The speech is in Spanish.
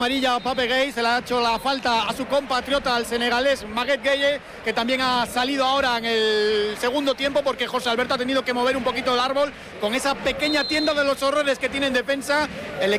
Amarilla Pape Gueye, se le ha hecho la falta a su compatriota, al senegalés Maguette Gueye, que también ha salido ahora en el segundo tiempo porque José Alberto ha tenido que mover un poquito el árbol con esa pequeña tienda de los horrores que tiene en defensa el